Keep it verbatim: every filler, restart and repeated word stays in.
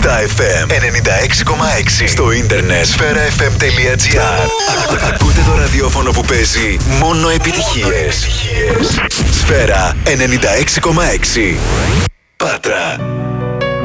Star εφ εμ ενενήντα έξι κόμμα έξι. Στο ίντερνετ σφαίρα εφ εμ τελεία τζι άρ. Ακούτε το ραδιόφωνο που παίζει μόνο επιτυχίες. Σφαίρα ενενήντα έξι κόμμα έξι. Πάτρα.